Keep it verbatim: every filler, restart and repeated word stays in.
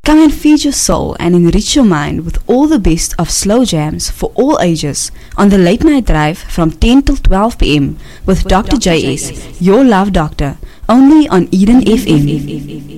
Come and feed your soul and enrich your mind with all the best of slow jams for all ages on the Late Night Drive from ten till twelve p.m. with, with Doctor J S, your love doctor, only on Eden F M.